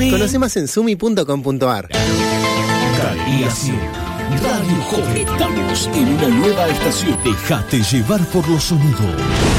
Conoce más en sumi.com.ar. Galería 100, Radio Joven. Estamos en una nueva estación. Déjate llevar por los sonidos.